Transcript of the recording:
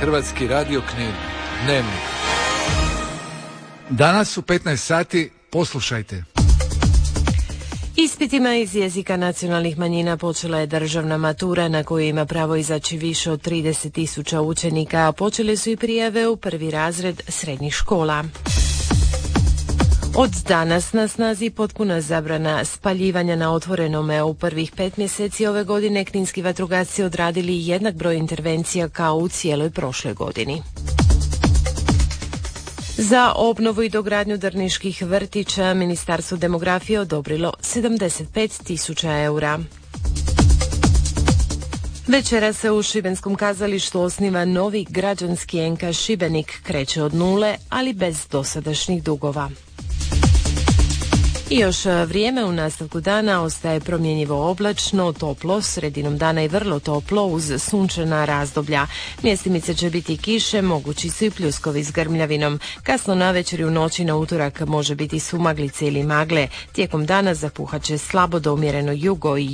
Hrvatski radio Knin. Dnevnik. Danas u 15 sati poslušajte. Ispitima iz jezika nacionalnih manjina počela je državna matura na koju ima pravo izaći više od 30.000 učenika, a počele su i prijave u prvi razred srednjih škola. Od danas na snazi potpuna zabrana spaljivanja na otvorenome. U prvih 5 mjeseci ove godine kninski vatrogasci odradili jednak broj intervencija kao u cijeloj prošloj godini. Za obnovu i dogradnju drniških vrtića Ministarstvo demografije odobrilo 75.000 eura. Večera se u Šibenskom kazalištu osniva novi građanski NK Šibenik, kreće od nule, ali bez dosadašnjih dugova. I još vrijeme u nastavku dana ostaje promjenjivo oblačno, toplo, sredinom dana i vrlo toplo uz sunčana razdoblja. Mjestimice će biti kiše, mogući su i pljuskovi s grmljavinom. Kasno navečer i u noći na utorak može biti sumaglice ili magle. Tijekom dana zapuhat će slabo do umjereno jugo i